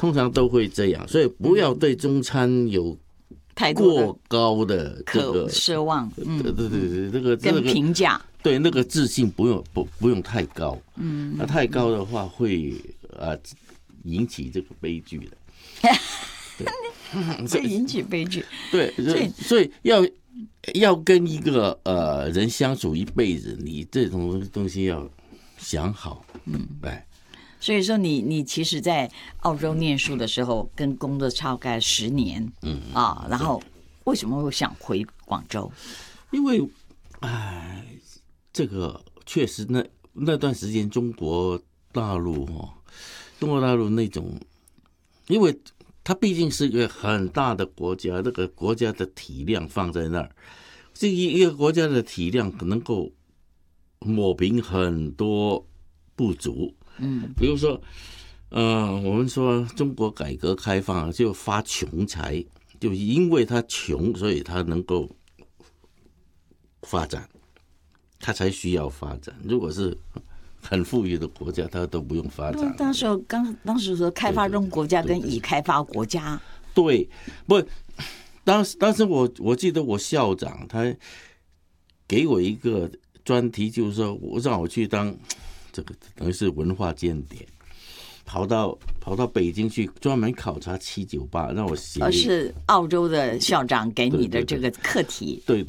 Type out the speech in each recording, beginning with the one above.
通常都会这样，所以不要对中餐有过高的这个奢望。 对，这个跟评价， 对那个自信不用太高。那太高的话会引起这个悲剧的。 会引起悲剧。 对，所以要跟一个人相处一辈子，你这种东西要想好。 所以说你其实在澳洲念书的时候跟工作大概10年。然后为什么会想回广州？ 因为这个确实那段时间中国大陆那种，因为它毕竟是一个很大的国家，那个国家的体量放在那儿，这一个国家的体量能够抹平很多不足。比如说我们说中国改革开放就发穷财，就因为他穷，所以他能够发展，他才需要发展。如果是很富裕的国家，他都不用发展。 当时说开发中国家跟已开发国家， 对，不，当时我记得我校长他给我一个专题，就是说让我去当这个等于是文化间谍，跑到北京去专门考察798，让我写。 是澳洲的校长给你的这个课题。 对，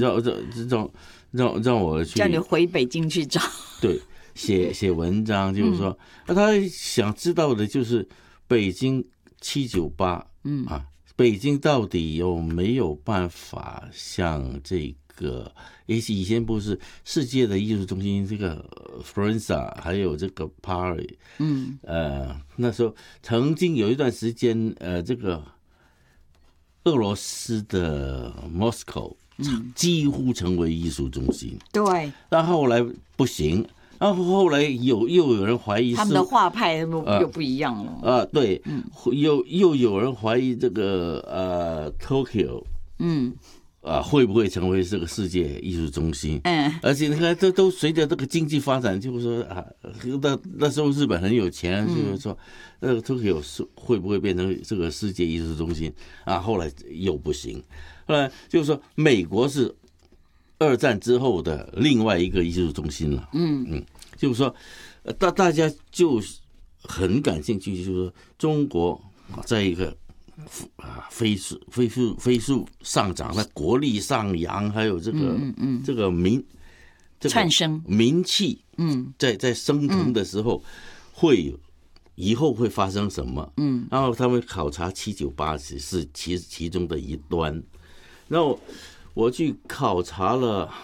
让我去， 叫你回北京去找。 对，写文章，就是说，他想知道的就是北京798，北京到底有没有办法像这个以前不是世界的艺术中心这个 Florensa 还有这个 Paris， 那时候曾经有一段时间，这个俄罗斯的 Moscow 几乎成为艺术中心。 对， 但后来不行。然后后来又有人怀疑他们的画派又不一样了。 对，又有人怀疑这个Tokyo， 会不会成为这个世界艺术中心？而且你看，这都随着这个经济发展，就是说那时候日本很有钱，就是说Tokyo 会不会变成这个世界艺术中心？后来又不行。后来就是说，美国是2战之后的另外一个艺术中心了。就是说，大家就很感兴趣，就是说中国在一个飞速上涨，那国力上扬，还有这个窜升名气，在升腾的时候，以后会发生什么？然后他们考察798是其中的一端，然后我去考察了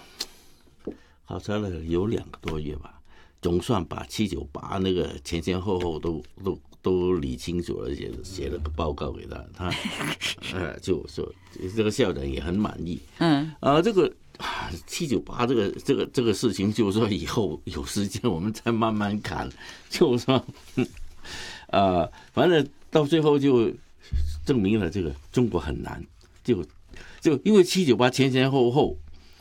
有2个多月吧，总算把798那个前后都理清楚了，写了个报告给他，就说这个校长也很满意。这个798这个事情，就是说以后有时间我们再慢慢看，就是说反正到最后就证明了这个中国很难，就因为798前后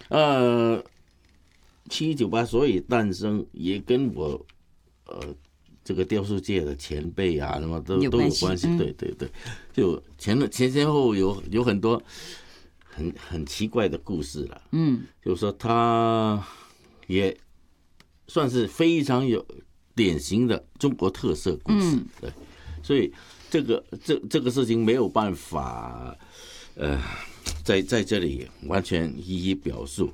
798所以诞生也跟我这个雕塑界的前辈什么都有关系。对，就前后有很多很奇怪的故事了。就是说他也算是非常有典型的中国特色故事。对，所以这个事情没有办法在这里完全一一表述。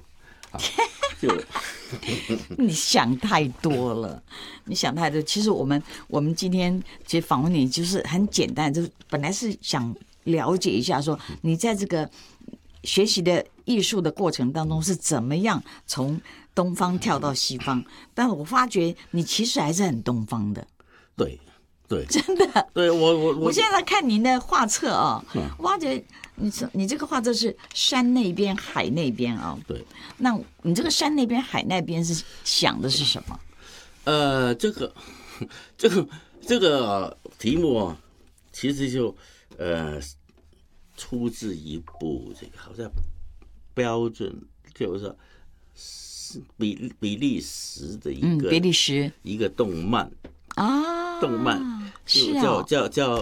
你想太多了，其实我们今天其实访问你就是很简单，就是本来是想了解一下说你在这个学习的艺术的过程当中是怎么样从东方跳到西方，但我发觉你其实还是很东方的。 对， 真的。 对， 我现在看您的画册我发觉你这个画册是山那边海那边对， 那你这个山那边海那边是想的是什么？ 这个题目其实就出自一部这个好像标准，就是比利时的一个比利时一个动漫动漫， 是叫